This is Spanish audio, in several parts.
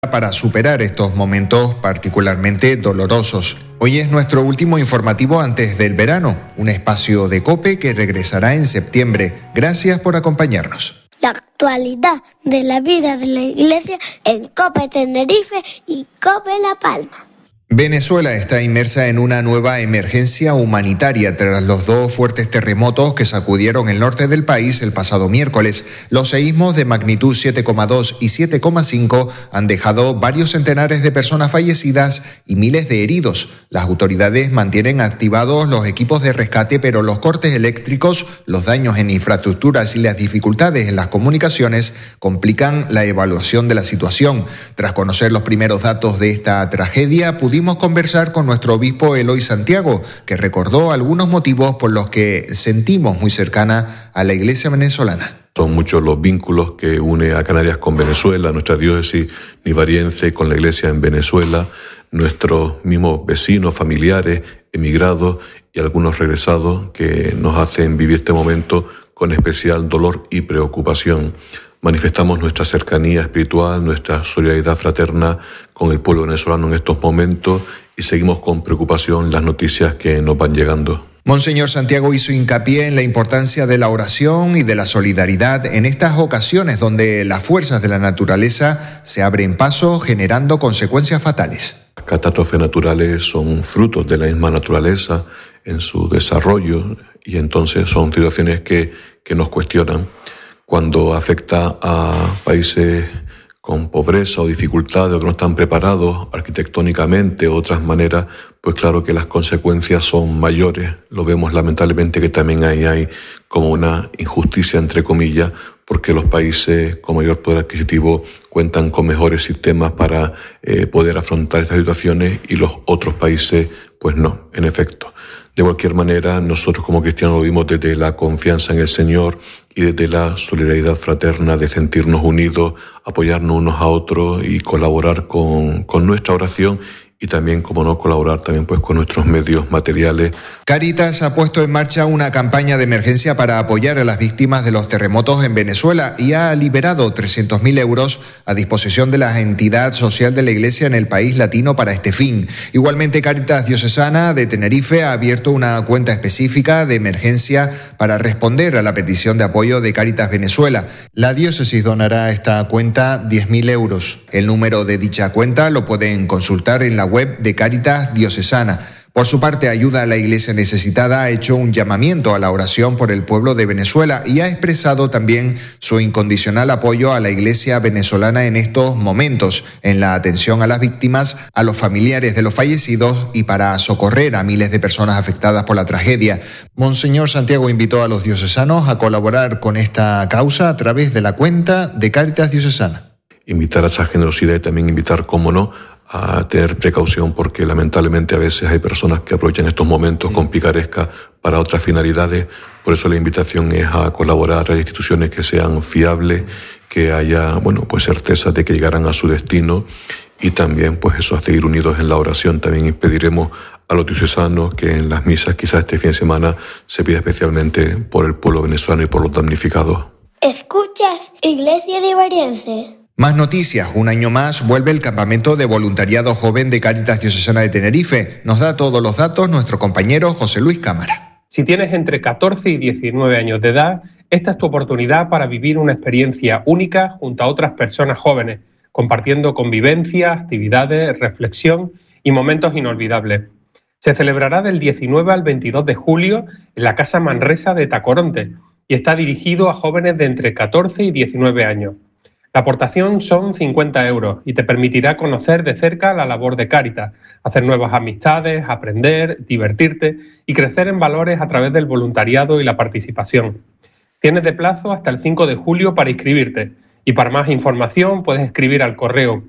para superar estos momentos particularmente dolorosos. Hoy es nuestro último informativo antes del verano, un espacio de COPE que regresará en septiembre. Gracias por acompañarnos. La actualidad de la vida de la Iglesia en COPE Tenerife y COPE La Palma. Venezuela está inmersa en una nueva emergencia humanitaria tras los dos fuertes terremotos que sacudieron el norte del país el pasado miércoles. Los seísmos de magnitud 7,2 y 7,5 han dejado varios centenares de personas fallecidas y miles de heridos. Las autoridades mantienen activados los equipos de rescate, pero los cortes eléctricos, los daños en infraestructuras y las dificultades en las comunicaciones complican la evaluación de la situación. Tras conocer los primeros datos de esta tragedia, pudimos conversar con nuestro obispo Eloy Santiago, que recordó algunos motivos por los que sentimos muy cercana a la Iglesia venezolana. Son muchos los vínculos que une a Canarias con Venezuela, nuestra diócesis nivariense con la Iglesia en Venezuela, nuestros mismos vecinos, familiares, emigrados y algunos regresados que nos hacen vivir este momento con especial dolor y preocupación. Manifestamos nuestra cercanía espiritual, nuestra solidaridad fraterna con el pueblo venezolano en estos momentos y seguimos con preocupación las noticias que nos van llegando. Monseñor Santiago hizo hincapié en la importancia de la oración y de la solidaridad en estas ocasiones donde las fuerzas de la naturaleza se abren paso generando consecuencias fatales. Las catástrofes naturales son frutos de la misma naturaleza en su desarrollo y entonces son situaciones que nos cuestionan. Cuando afecta a países con pobreza o dificultades o que no están preparados arquitectónicamente o otras maneras, pues claro que las consecuencias son mayores. Lo vemos lamentablemente que también hay como una injusticia, entre comillas, porque los países con mayor poder adquisitivo cuentan con mejores sistemas para poder afrontar estas situaciones y los otros países, pues no, en efecto. De cualquier manera, nosotros como cristianos lo vimos desde la confianza en el Señor y desde la solidaridad fraterna de sentirnos unidos, apoyarnos unos a otros y colaborar con nuestra oración y también, como no, colaborar también pues con nuestros medios materiales. Cáritas ha puesto en marcha una campaña de emergencia para apoyar a las víctimas de los terremotos en Venezuela y ha liberado 300.000 euros a disposición de la entidad social de la Iglesia en el país latino para este fin. Igualmente, Cáritas Diocesana de Tenerife ha abierto una cuenta específica de emergencia para responder a la petición de apoyo de Cáritas Venezuela. La diócesis donará a esta cuenta 10.000 euros. El número de dicha cuenta lo pueden consultar en la web de Cáritas Diocesana. Por su parte, Ayuda a la Iglesia Necesitada ha hecho un llamamiento a la oración por el pueblo de Venezuela y ha expresado también su incondicional apoyo a la Iglesia venezolana en estos momentos, en la atención a las víctimas, a los familiares de los fallecidos y para socorrer a miles de personas afectadas por la tragedia. Monseñor Santiago invitó a los diocesanos a colaborar con esta causa a través de la cuenta de Cáritas Diocesana. Invitar a esa generosidad y también invitar, cómo no, a tener precaución porque lamentablemente a veces hay personas que aprovechan estos momentos con picaresca para otras finalidades. Por eso la invitación es a colaborar a instituciones que sean fiables, que haya, pues certeza de que llegarán a su destino y también pues eso, a seguir unidos en la oración. También pediremos a los diocesanos que en las misas quizás este fin de semana se pida especialmente por el pueblo venezolano y por los damnificados. ¿Escuchas Iglesia Nivariense? Más noticias. Un año más vuelve el campamento de voluntariado joven de Cáritas Diocesana de Tenerife. Nos da todos los datos nuestro compañero José Luis Cámara. Si tienes entre 14 y 19 años de edad, esta es tu oportunidad para vivir una experiencia única junto a otras personas jóvenes, compartiendo convivencia, actividades, reflexión y momentos inolvidables. Se celebrará del 19 al 22 de julio en la Casa Manresa de Tacoronte y está dirigido a jóvenes de entre 14 y 19 años. La aportación son 50 euros y te permitirá conocer de cerca la labor de Cáritas, hacer nuevas amistades, aprender, divertirte y crecer en valores a través del voluntariado y la participación. Tienes de plazo hasta el 5 de julio para inscribirte y para más información puedes escribir al correo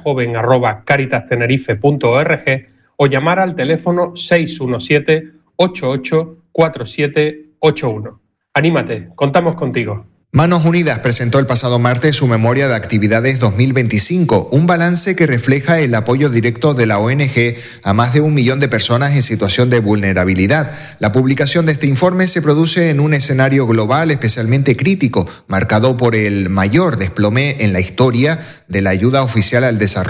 caritasjoven@caritastenerife.org o llamar al teléfono 617 88 4781. Anímate, contamos contigo. Manos Unidas presentó el pasado martes su memoria de actividades 2025, un balance que refleja el apoyo directo de la ONG a más de 1 millón de personas en situación de vulnerabilidad. La publicación de este informe se produce en un escenario global especialmente crítico, marcado por el mayor desplome en la historia de la ayuda oficial al desarrollo.